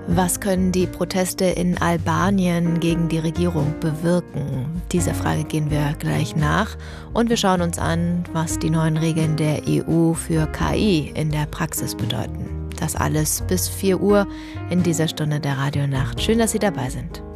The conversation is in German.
Was können die Proteste in Albanien gegen die Regierung bewirken? Dieser Frage gehen wir gleich nach und wir schauen uns an, was die neuen Regeln der EU für KI in der Praxis bedeuten. Das alles bis 4 Uhr in dieser Stunde der Radionacht. Schön, dass Sie dabei sind.